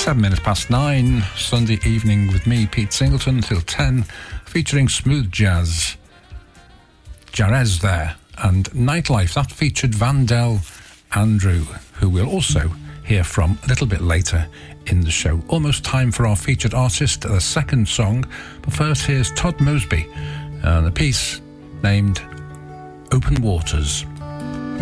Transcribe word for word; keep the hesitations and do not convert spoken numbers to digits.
Seven minutes past nine, Sunday evening with me, Pete Singleton, till ten, featuring smooth jazz. Jarez there, and Nightlife, that featured Vandel Andrew, who we'll also hear from a little bit later in the show. Almost time for our featured artist, the second song, but first here's Todd Mosby, and a piece named Open Waters.